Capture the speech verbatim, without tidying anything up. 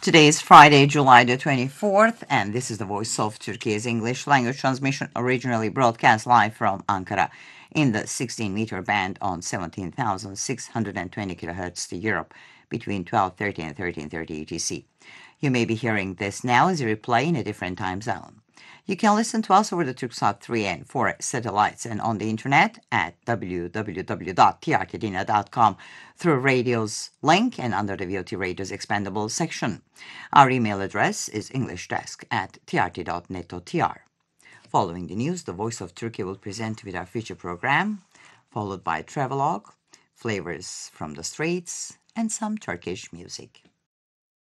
Today is Friday, July the twenty-fourth, and this is the Voice of Turkey's English language transmission, originally broadcast live from Ankara in the sixteen meter band on seventeen thousand six hundred twenty kilohertz to Europe between twelve thirty and thirteen thirty U T C. You may be hearing this now as a replay in a different time zone. You can listen to us over the Turksat three and four satellites and on the internet at w w w dot t r t dina dot com through radio's link and under the V O T Radio's expandable section. Our email address is englishdesk at t r t dot net dot t r. Following the news, the Voice of Turkey will present with our feature program, followed by travelogue, flavors from the streets, and some Turkish music.